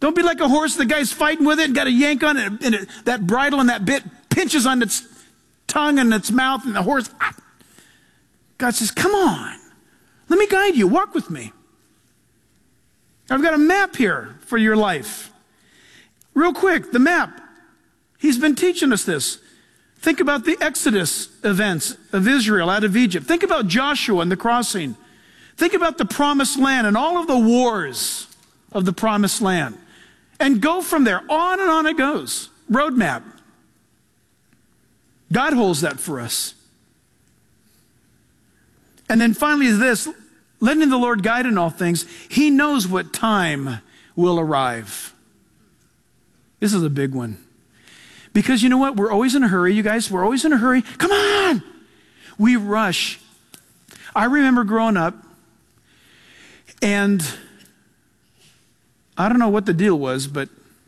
Don't be like a horse. The guy's fighting with it and got a yank on it, and that bridle and that bit pinches on its tongue and its mouth, and the horse. God says, come on. Let me guide you. Walk with me. I've got a map here for your life. Real quick, the map. He's been teaching us this. Think about the Exodus events of Israel out of Egypt. Think about Joshua and the crossing. Think about the promised land and all of the wars of the promised land. And go from there. On and on it goes. Roadmap. God holds that for us. And then finally is this, letting the Lord guide in all things. He knows what time will arrive. This is a big one. Because you know what? We're always in a hurry, you guys. We're always in a hurry. Come on! We rush. I remember growing up, and I don't know what the deal was, but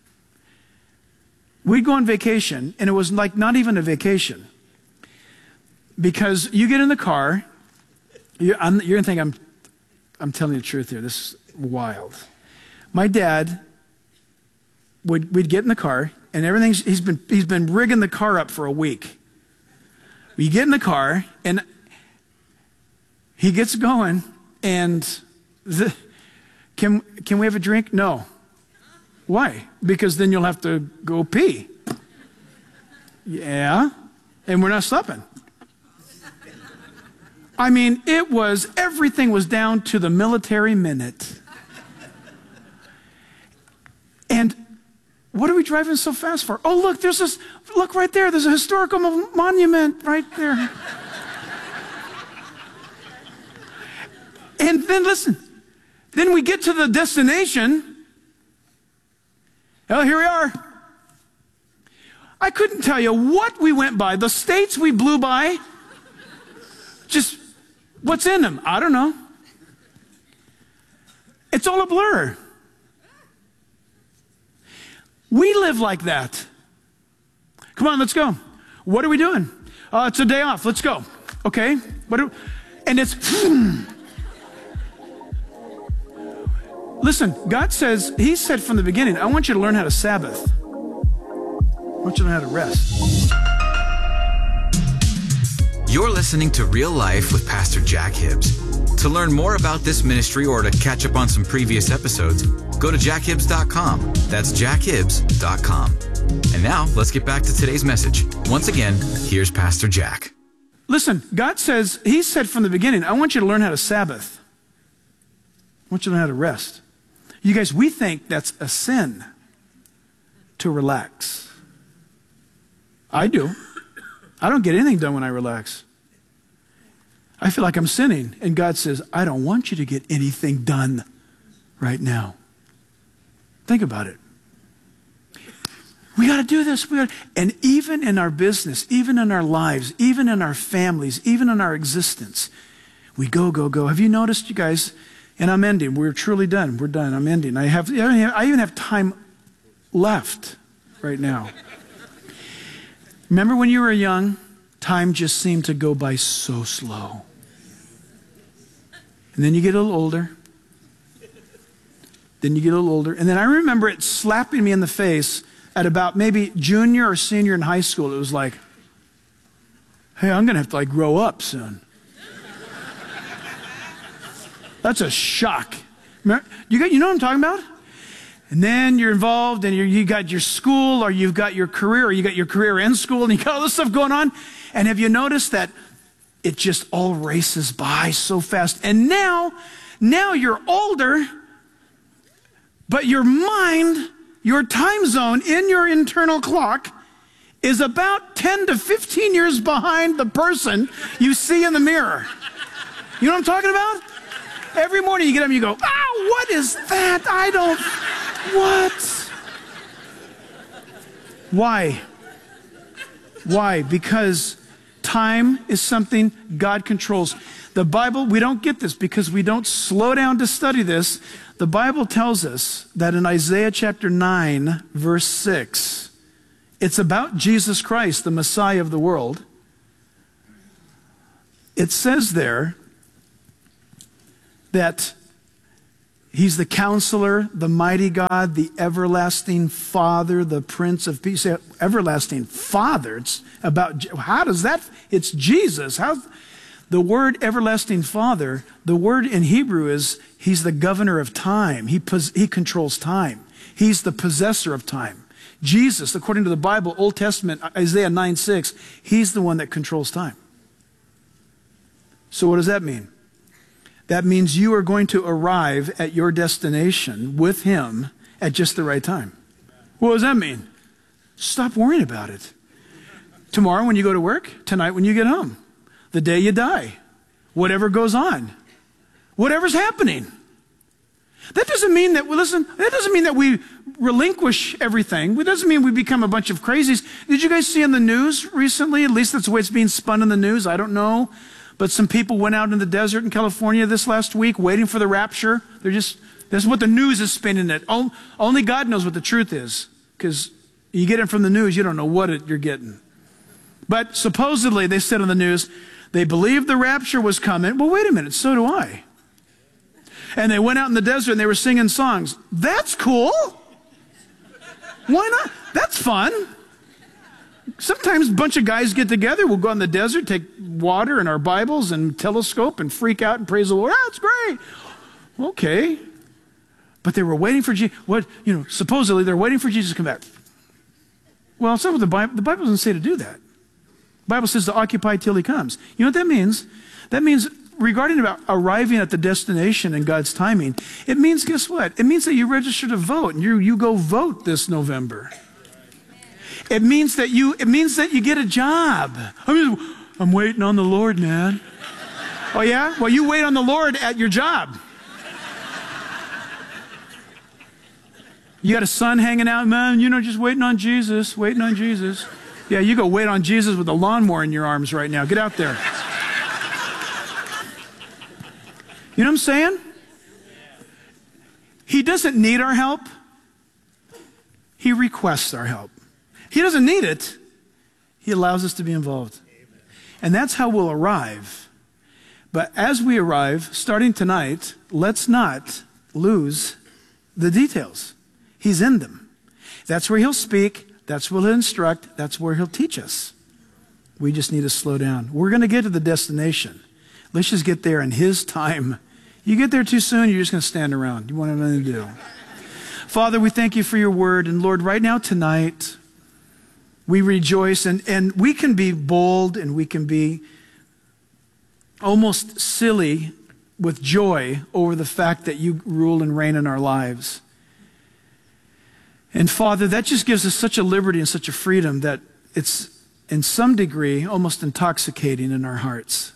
we'd go on vacation, and it was like not even a vacation. Because you get in the car, you're going to think I'm telling you the truth here. This is wild. My dad, we'd get in the car, and he's been rigging the car up for a week. We get in the car, and he gets going, and can we have a drink? No. Why? Because then you'll have to go pee. Yeah, and we're not stopping. I mean, everything was down to the military minute. And what are we driving so fast for? Oh, look right there. There's a historical monument right there. And then listen, then we get to the destination. Oh, here we are. I couldn't tell you what we went by. The states we blew by, just what's in them? I don't know. It's all a blur. We live like that. Come on, let's go. What are we doing? It's a day off. Let's go. Okay. And it's... Listen, God says, He said from the beginning, I want you to learn how to Sabbath. I want you to learn how to rest. You're listening to Real Life with Pastor Jack Hibbs. To learn more about this ministry or to catch up on some previous episodes, go to jackhibbs.com. That's jackhibbs.com. And now, let's get back to today's message. Once again, here's Pastor Jack. Listen, God says, He said from the beginning, I want you to learn how to Sabbath. I want you to learn how to rest. You guys, we think that's a sin to relax. I do. I don't get anything done when I relax. I feel like I'm sinning. And God says, I don't want you to get anything done right now. Think about it. We got to do this. And even in our business, even in our lives, even in our families, even in our existence, we go, go, go. Have you noticed, you guys? And I'm ending. We're truly done. We're done. I'm ending. I even have time left right now. Remember when you were young? Time just seemed to go by so slow. And then you get a little older. Then you get a little older. And then I remember it slapping me in the face at about maybe junior or senior in high school. It was like, hey, I'm going to have to grow up soon. That's a shock. You know what I'm talking about? And then you're involved and you got your school or you've got your career or you got your career in school and you got all this stuff going on. And have you noticed that it just all races by so fast? And now you're older, but your mind, your time zone in your internal clock is about 10 to 15 years behind the person you see in the mirror. You know what I'm talking about? Every morning you get up and you go, what is that? What? Why? Why? Because time is something God controls. The Bible, we don't get this because we don't slow down to study this. The Bible tells us that in Isaiah chapter 9, verse 6, it's about Jesus Christ, the Messiah of the world. It says there that He's the Counselor, the Mighty God, the Everlasting Father, the Prince of Peace. Everlasting Father. It's about, how does that, it's Jesus. The word Everlasting Father, the word in Hebrew is, he's the governor of time. He controls time. He's the possessor of time. Jesus, according to the Bible, Old Testament, Isaiah 9:6, he's the one that controls time. So what does that mean? That means you are going to arrive at your destination with him at just the right time. What does that mean? Stop worrying about it. Tomorrow when you go to work, tonight when you get home, the day you die, whatever goes on, whatever's happening. That doesn't mean that, well, listen, that doesn't mean that we relinquish everything. It doesn't mean we become a bunch of crazies. Did you guys see in the news recently? At least that's the way it's being spun in the news. I don't know. But some people went out in the desert in California this last week waiting for the rapture. That's what the news is spinning it. Only God knows what the truth is. Because you get it from the news, you don't know what you're getting. But supposedly, they said on the news, they believed the rapture was coming. Well, wait a minute, so do I. And they went out in the desert and they were singing songs. That's cool. Why not? That's fun. Sometimes a bunch of guys get together. We'll go in the desert, take water and our Bibles and telescope and freak out and praise the Lord. Oh, that's great. Okay. But they were waiting for Jesus. Supposedly they're waiting for Jesus to come back. Well, it's not what the Bible doesn't say to do that. The Bible says to occupy till he comes. You know what that means? That means regarding about arriving at the destination in God's timing, it means, guess what? It means that you register to vote and you go vote this November. It means that you get a job. I'm waiting on the Lord, man. Oh yeah? Well, you wait on the Lord at your job. You got a son hanging out, man, just waiting on Jesus, waiting on Jesus. Yeah, you go wait on Jesus with a lawnmower in your arms right now. Get out there. You know what I'm saying? He doesn't need our help. He requests our help. He doesn't need it. He allows us to be involved. And that's how we'll arrive. But as we arrive, starting tonight, let's not lose the details. He's in them. That's where he'll speak. That's where he'll instruct. That's where he'll teach us. We just need to slow down. We're going to get to the destination. Let's just get there in his time. You get there too soon, you're just going to stand around. You won't have nothing to do. Father, we thank you for your word. And Lord, right now tonight, we rejoice, and we can be bold and we can be almost silly with joy over the fact that you rule and reign in our lives. And Father, that just gives us such a liberty and such a freedom that it's in some degree almost intoxicating in our hearts.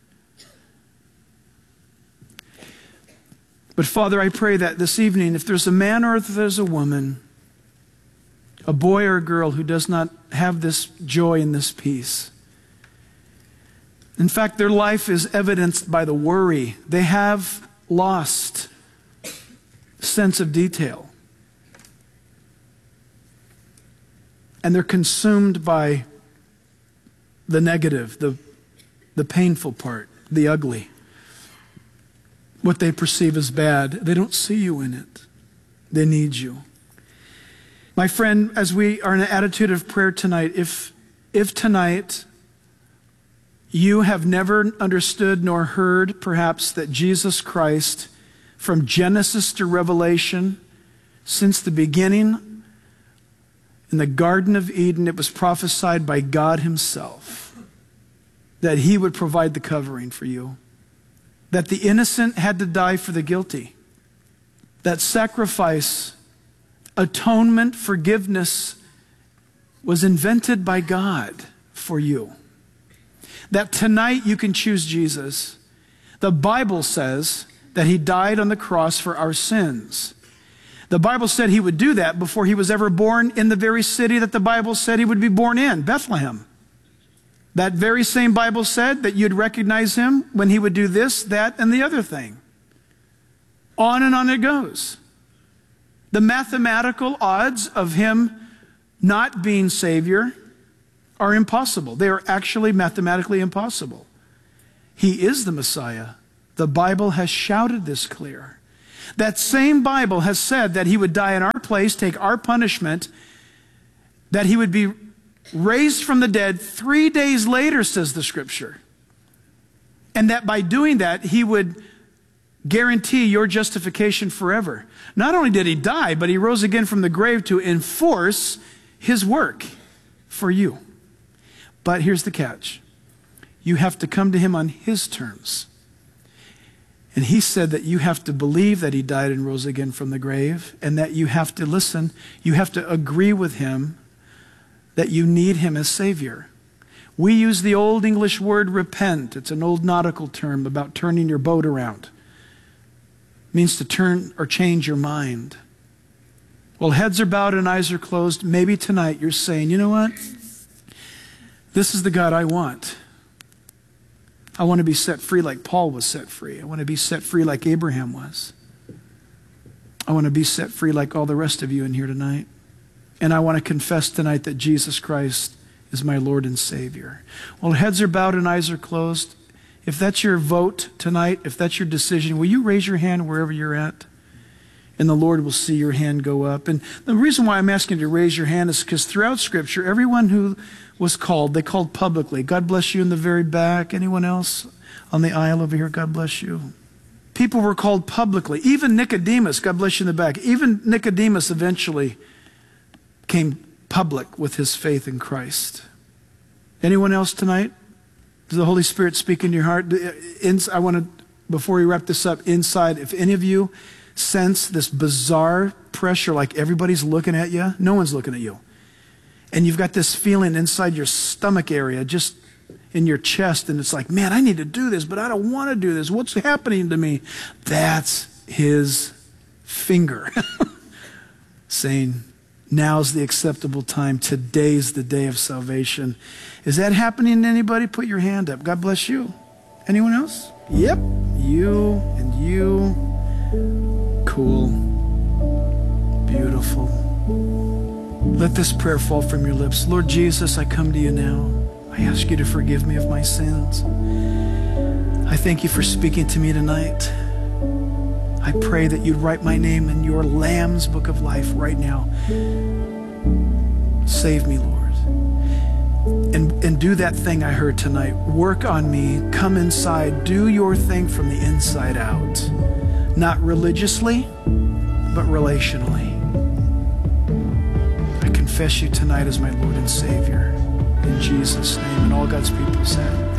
But Father, I pray that this evening, if there's a man or if there's a woman, a boy or a girl who does not have this joy and this peace. In fact, their life is evidenced by the worry. They have lost sense of detail. And they're consumed by the negative, the painful part, the ugly, what they perceive as bad. They don't see you in it. They need you. My friend, as we are in an attitude of prayer tonight, if tonight you have never understood nor heard perhaps that Jesus Christ, from Genesis to Revelation, since the beginning in the Garden of Eden, it was prophesied by God himself that he would provide the covering for you, that the innocent had to die for the guilty, that sacrifice, atonement, forgiveness was invented by God for you. That tonight you can choose Jesus. The Bible says that he died on the cross for our sins. The Bible said he would do that before he was ever born in the very city that the Bible said he would be born in, Bethlehem. That very same Bible said that you'd recognize him when he would do this, that, and the other thing. On and on it goes. The mathematical odds of him not being Savior are impossible. They are actually mathematically impossible. He is the Messiah. The Bible has shouted this clear. That same Bible has said that he would die in our place, take our punishment, that he would be raised from the dead 3 days later, says the scripture. And that by doing that, he would guarantee your justification forever. Not only did he die, but he rose again from the grave to enforce his work for you. But here's the catch. You have to come to him on his terms. And he said that you have to believe that he died and rose again from the grave, and that you have to listen, you have to agree with him that you need him as Savior. We use the old English word repent. It's an old nautical term about turning your boat around. It means to turn or change your mind. Well, heads are bowed and eyes are closed. Maybe tonight you're saying, you know what? This is the God I want. I want to be set free like Paul was set free. I want to be set free like Abraham was. I want to be set free like all the rest of you in here tonight. And I want to confess tonight that Jesus Christ is my Lord and Savior. Well, heads are bowed and eyes are closed. If that's your vote tonight, if that's your decision, will you raise your hand wherever you're at? And the Lord will see your hand go up. And the reason why I'm asking you to raise your hand is because throughout Scripture, everyone who was called, they called publicly. God bless you in the very back. Anyone else on the aisle over here? God bless you. People were called publicly. Even Nicodemus, God bless you in the back. Even Nicodemus eventually came public with his faith in Christ. Anyone else tonight? Does the Holy Spirit speak into your heart? I want to, before we wrap this up, inside, if any of you sense this bizarre pressure like everybody's looking at you, no one's looking at you. And you've got this feeling inside your stomach area, just in your chest, and it's like, man, I need to do this, but I don't want to do this. What's happening to me? That's his finger saying, now's the acceptable time. Today's the day of salvation. Is that happening to anybody? Put your hand up. God bless you. Anyone else? Yep. You and you. Cool. Beautiful. Let this prayer fall from your lips. Lord Jesus, I come to you now. I ask you to forgive me of my sins. I thank you for speaking to me tonight. I pray that you'd write my name in your Lamb's book of life right now. Save me, Lord. And do that thing I heard tonight. Work on me. Come inside. Do your thing from the inside out. Not religiously, but relationally. I confess you tonight as my Lord and Savior. In Jesus' name. And all God's people said.